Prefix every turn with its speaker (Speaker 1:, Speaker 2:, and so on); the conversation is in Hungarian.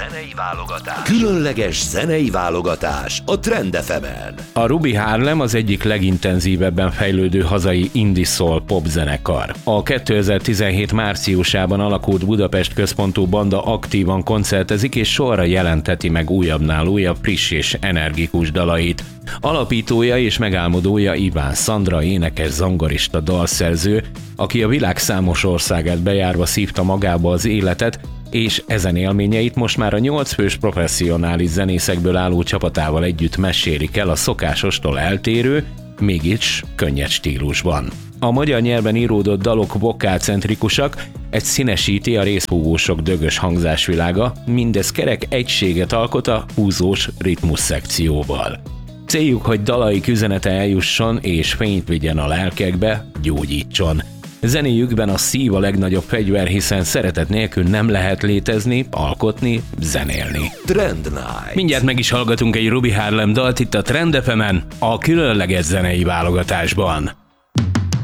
Speaker 1: zenei válogatás. Különleges zenei válogatás a Trend FM-en.
Speaker 2: A Ruby Harlem az egyik legintenzívebben fejlődő hazai indie soul pop zenekar. A 2017 márciusában alakult Budapest központú banda aktívan koncertezik és sorra jelenteti meg újabbnál újabb friss és energikus dalait. Alapítója és megálmodója Iván Szandra, énekes, zongorista, dalszerző, aki a világ számos országát bejárva szívta magába az életet, és ezen élményeit most már a 8 fős professzionális zenészekből álló csapatával együtt mesélik el a szokásostól eltérő, mégis könnyed stílusban. A magyar nyelven íródott dalok vokálcentrikusak, egy színesíti a részfúvósok dögös hangzásvilága, mindez kerek egységet alkot a húzós ritmus szekcióval. Céljuk, hogy dalaik üzenete eljusson és fényt vigyen a lelkekbe, gyógyítson. Zenéjükben a szív a legnagyobb fegyver, hiszen szeretet nélkül nem lehet létezni, alkotni, zenélni.
Speaker 1: Trend Night.
Speaker 2: Mindjárt meg is hallgatunk egy Ruby Harlem dalt itt a Trend FM-en, a különleges zenei válogatásban.